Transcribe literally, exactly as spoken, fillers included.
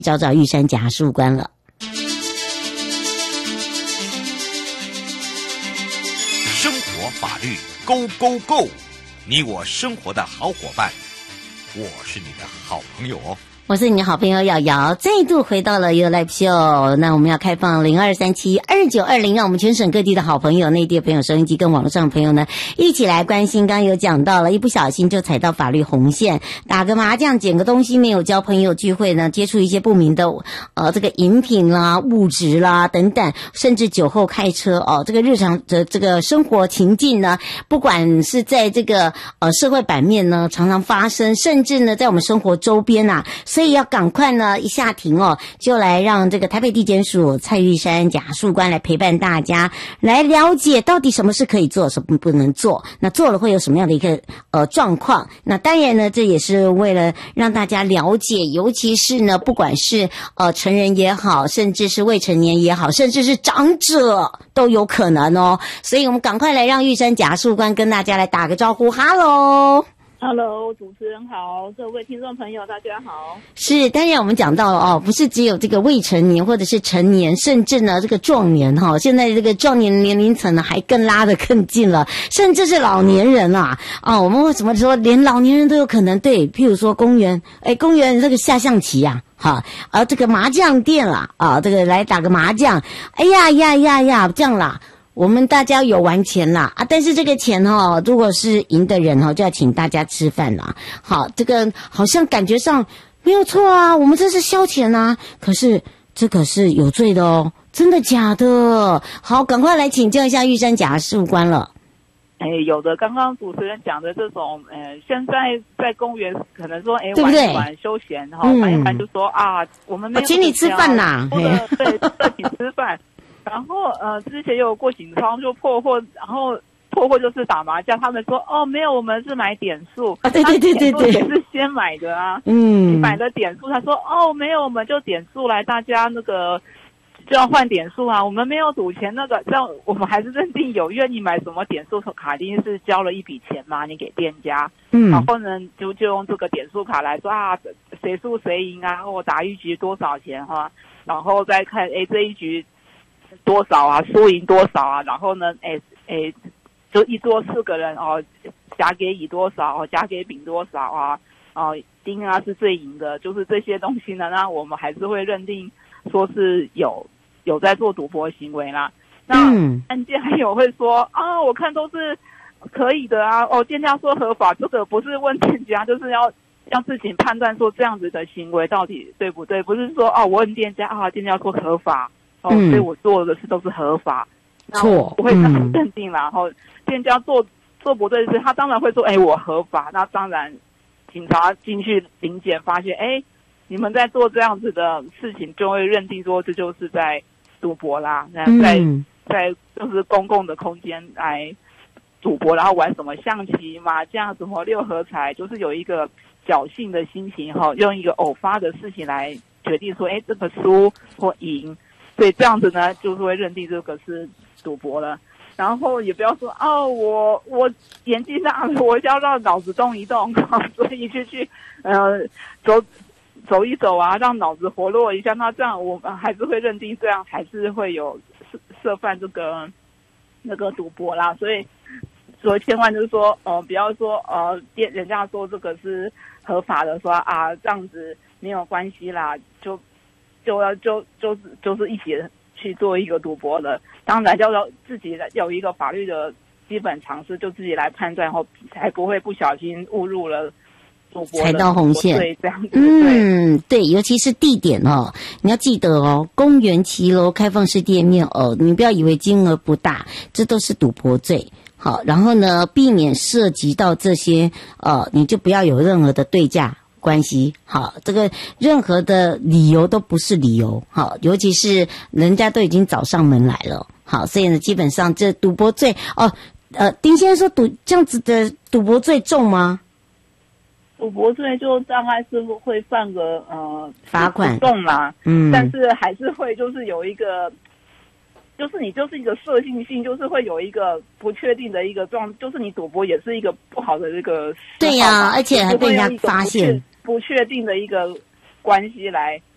找找玉山检察事务官了。 生活法律 Go Go Go， 你我生活的好伙伴，我是你的好朋友哦。 我是你的好朋友瑶瑶，再度回到了 You Live Show。那我们要开放零二三七二九二零，让我们全省各地的好朋友、内地的朋友、收音机跟网络上的朋友呢，一起来关心。刚刚有讲到了，一不小心就踩到法律红线，打个麻将、捡个东西，没有交朋友聚会呢，接触一些不明的呃这个饮品啦、物质啦等等，甚至酒后开车哦，这个日常的这个生活情境呢，不管是在这个呃社会版面呢，常常发生，甚至呢在我们生活周边啊。所以要赶快呢一下庭哦，就来让这个台北地检署蔡玉山检察事务官来陪伴大家，来了解到底什么是可以做，什么不能做，那做了会有什么样的一个呃状况。那当然呢，这也是为了让大家了解，尤其是呢不管是呃成人也好，甚至是未成年也好，甚至是长者都有可能哦。所以我们赶快来让玉山检察事务官跟大家来打个招呼。哈喽 Hello， 主持人好，各位听众朋友大家好。 是，当然我们讲到哦，不是只有这个未成年或者是成年，甚至呢这个壮年哈、哦，现在这个壮年年龄层呢还更拉得更近了，甚至是老年人啊啊、哦，我们为什么说连老年人都有可能对？譬如说公园，哎，公园这个下象棋啊。好，而这个麻将店啦，啊，这个来打个麻将，哎呀呀呀呀，这样啦。我们大家有玩钱啦啊，但是这个钱哈，如果是赢的人哈，就要请大家吃饭啦。好，这个好像感觉上没有错啊，我们这是消遣啊，可是这可是有罪的哦，真的假的？好，赶快来请教一下玉山检察事务官了。 哎，有的，刚刚主持人讲的这种，呃，现在在公园可能说，哎， 玩一玩休闲哈，玩一玩就说啊，我们没有请你吃饭呐， 对，对，请吃饭。然后呃，之前有过警方就破获，然后破获就是打麻将，他们说哦没有，我们是买点数啊，对对对对对， 也是先买的啊， 嗯， 买的点数，他说哦没有，我们就点数来，大家那个就要换点数啊，我们没有赌钱那个，这样我们还是认定有愿意买什么点数卡，一定是交了一笔钱嘛，你给店家， 嗯， 然后呢就就用这个点数卡来说啊，谁输谁赢啊，或打一局多少钱哈，然后再看哎这一局多少啊，输赢多少啊，然后呢，哎哎，就一桌四个人哦，甲给乙多少，甲给丙多少啊，哦，丁啊是最赢的，就是这些东西呢，那我们还是会认定说是有有在做赌博行为啦。那案件还有会说啊，我看都是可以的啊，哦，店家说合法，这个不是问店家，就是要要自己判断说这样子的行为到底对不对，不是说哦，我问店家啊，店家说合法。哦，所以我做的事都是合法， 错不会这样认定啦。然后店家做做不对的事，他当然会说，哎，我合法。那当然，警察进去临检发现，哎，你们在做这样子的事情，就会认定说这就是在赌博啦。那在、嗯、在就是公共的空间来赌博，然后玩什么象棋、麻将、什么六合彩，就是有一个侥幸的心情哈，用一个偶发的事情来决定说，哎，这个输或赢。所以这样子呢，就是会认定这个是赌博了。然后也不要说哦，我我年纪大了，我要让脑子动一动，所以去去呃走走一走啊，让脑子活络一下。那这样我们还是会认定这样还是会有涉涉犯这个那个赌博啦。所以所以千万就是说，呃，不要说呃店人家说这个是合法的，说啊这样子没有关系啦，就。就要就就是就是一起去做一个赌博的，当然就要自己有一个法律的基本常识，就自己来判断后，才不会不小心误入了赌博踩到红线。 对，这样子。 嗯，对，尤其是地点哦，你要记得哦，公园、骑楼、开放式店面哦，你不要以为金额不大，这都是赌博罪。好，然后呢，避免涉及到这些呃，你就不要有任何的对价。关系好，这个任何的理由都不是理由好，尤其是人家都已经找上门来了好，所以呢，基本上这赌博罪哦，呃，丁先生说赌这样子的赌博罪重吗？ 赌博罪就大概是会犯个呃罚款重啦， 嗯， 但是还是会就是有一个。就是你就是一个设性性，就是会有一个不确定的一个状，就是你赌博也是一个不好的这个对呀、啊，而且还被人家发现不确定的一个关系来